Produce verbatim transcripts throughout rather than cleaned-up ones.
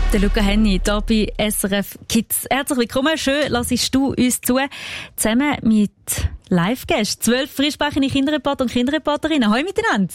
Der Luca Henny, hier bei S R F Kids. Herzlich willkommen, schön lassest du uns zu. Zusammen mit Live-Gästen, zwölf frischsprechende Kinderreporter und Kinderreporterinnen. Hallo miteinander.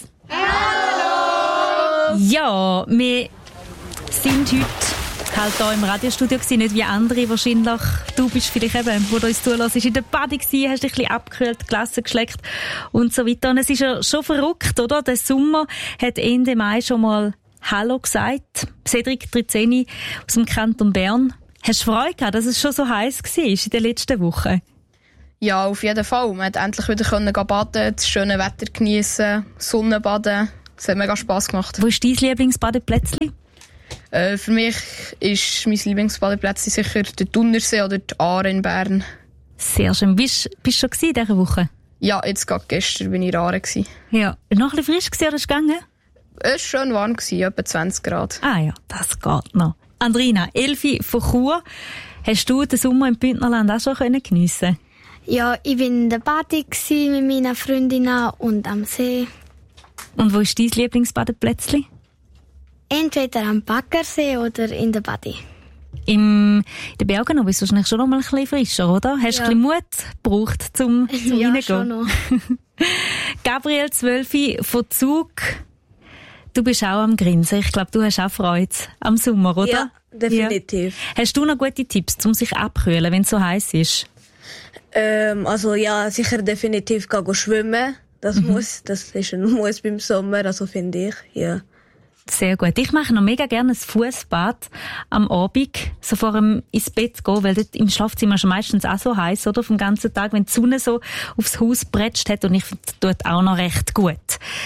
Hallo! Ja, wir sind heute halt hier im Radiostudio gewesen, nicht wie andere wahrscheinlich. Du bist vielleicht eben, wo du uns zulässt, in der Bade gewesen, hast dich ein bisschen abgekühlt, die Gläser geschleckt und so weiter. Und es ist ja schon verrückt, oder? Der Sommer hat Ende Mai schon mal Hallo gesagt. Cedric Trizeni aus dem Kanton Bern. Hast du Freude gehabt, dass es schon so heiß war in den letzten Wochen? Ja, auf jeden Fall. Man konnte endlich wieder baden, das schöne Wetter geniessen, Sonnenbaden. Es hat mega Spass gemacht. Wo ist dein Lieblingsbadeplätzchen? Äh, für mich ist mein Lieblingsbadeplätzchen sicher der Thunersee oder die Aare in Bern. Sehr schön. Bist du schon in dieser Woche? Ja, jetzt gerade gestern war ich in der Aare. Ja. Noch ein bisschen frisch gewesen, oder ist es gegangen? Es war schön warm, etwa zwanzig Grad. Ah ja, das geht noch. Andrina, Elfi von Chur. Hast du den Sommer im Bündnerland auch schon geniessen? Ja, ich war in der Bade mit meinen Freundinnen und am See. Und wo ist dein Lieblingsbadeplätzchen? Entweder am Baggersee oder in der Bade. Im, in den Bergen noch bist du wahrscheinlich schon noch mal ein bisschen frischer, oder? Hast du ja. ein bisschen Mut gebraucht, zum, zum ja, reingehen? Schon noch. Gabriel Zwölfi von Zug. Du bist auch am Grinsen. Ich glaube, du hast auch Freude am Sommer, oder? Ja, definitiv. Ja. Hast du noch gute Tipps, um sich abkühlen, wenn es so heiß ist? Ähm, also ja, sicher definitiv gehen schwimmen. Das mhm. muss, das ist ein Muss beim Sommer, also finde ich, ja. Sehr gut. Ich mache noch mega gerne ein Fußbad am Abend, so vor dem ins Bett zu gehen, weil dort im Schlafzimmer ist meistens auch so heiß, oder? Vom ganzen Tag, wenn die Sonne so aufs Haus bretscht hat, und ich finde, das tut auch noch recht gut.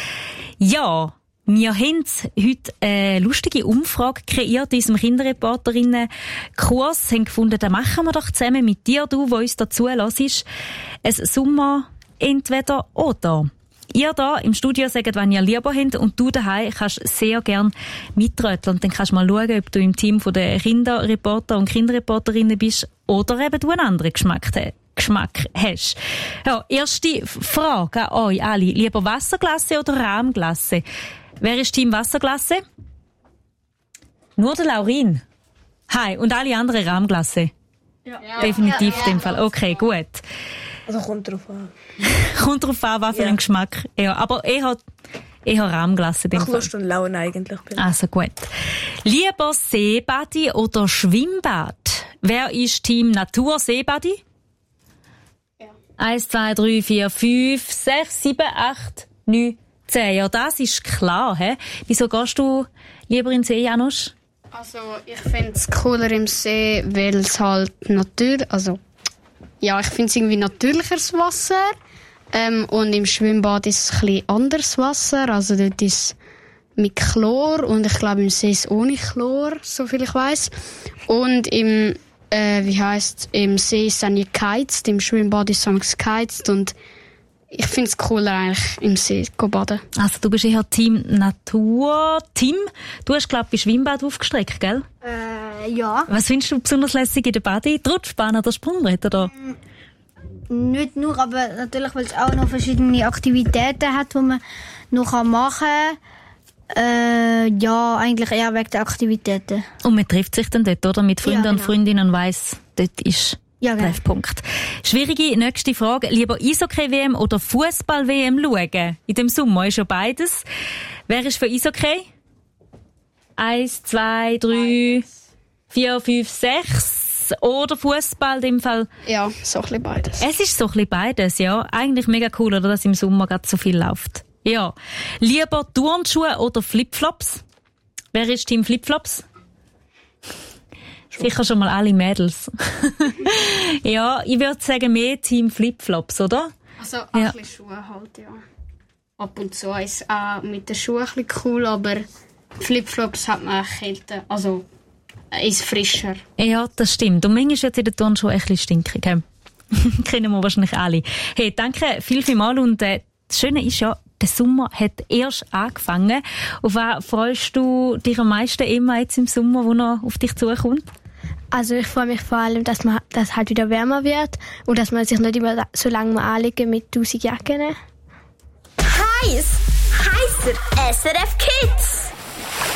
Ja. Wir haben heute eine lustige Umfrage kreiert in unserem Kinderreporterinnen-Kurs. Wir haben gefunden, das machen wir doch zusammen mit dir, du, der uns dazu hörst. Ein Sommer entweder oder. Ihr da im Studio sagt, wenn ihr lieber habt, und du daheim kannst sehr gerne mitröteln. Und dann kannst du mal schauen, ob du im Team der Kinderreporter und Kinderreporterinnen bist oder eben du einen anderen Geschmack hast. Geschmack hast. Ja, erste Frage an euch alle. Lieber Wasserglasse oder Rahmglasse? Wer ist Team Wasserglasse? Nur der Laurin. Hi. Und alle anderen Rahmglasse? Ja. Definitiv ja, ja, in dem Fall. Okay, gut. Also kommt drauf an. Kommt drauf an, was für ja. ein Geschmack. Ja, aber eher, eher Rahmglasse in dem Fall. Lust und Laune eigentlich. Also gut. Lieber Seebadi oder Schwimmbad? Wer ist Team Natur Seebadi? Ja. Eins, zwei, drei, vier, fünf, sechs, sieben, acht, neun, zehn. Ja, das ist klar. He? Wieso gehst du lieber in den See, Janusz? Also, ich finde es cooler im See, weil es halt natürlich, also, ja, ich finde es irgendwie natürlicheres Wasser. Ähm, und im Schwimmbad ist es ein bisschen anderes Wasser. Also, dort ist es mit Chlor. Und ich glaube, im See ist es ohne Chlor, soviel ich weiss. Und im, äh, wie heisst im See ist es auch nicht geheizt. Im Schwimmbad ist es geheizt. Und ich finde es cooler, eigentlich im See zu baden. Also, du bist eher Team Natur. Tim, du hast, glaube ich, bei Schwimmbad aufgestreckt, gell? Äh, ja. Was findest du besonders lässig in der Bade? Die Rutschbahn oder Sprungbrett, oder? Nicht nur, aber natürlich, weil es auch noch verschiedene Aktivitäten hat, die man noch machen kann. Äh, ja, eigentlich eher wegen der Aktivitäten. Und man trifft sich dann dort, oder? Mit Freunden ja, genau. und Freundinnen und weiss, dort ist ja, genau. Treffpunkt. Schwierige nächste Frage. Lieber Eishockey-W M oder Fußball-W M schauen? In dem Sommer ist ja beides. Wer ist für Eishockey? Eins, zwei, drei, vier, fünf, sechs. Oder Fußball in dem Fall? Ja, so ein bisschen beides. Es ist so ein bisschen beides, ja. Eigentlich mega cool, oder, dass im Sommer gerade so viel läuft. Ja. Lieber Turnschuhe oder Flipflops? Wer ist Team Flipflops? Sicher schon mal alle Mädels. Ja, ich würde sagen, mehr Team Flipflops, oder? Also, ein ja. bisschen Schuhe halt, ja. Ab und zu ist auch mit den Schuhen ein bisschen cool, aber Flipflops hat man kälter, also ist frischer. Ja, das stimmt. Und manchmal wird es in der Turnschuhe ein bisschen stinkig. Kennen wir wahrscheinlich alle. Hey, danke viel, viel mal. Und äh, das Schöne ist ja, der Sommer hat erst angefangen. Auf was freust du dich am meisten immer jetzt im Sommer, wo noch auf dich zukommt? Also ich freue mich vor allem, dass man das halt wieder wärmer wird und dass man sich nicht immer so lange anlegen mit tausend Jacken. Heiß! Heißer S R F Kids!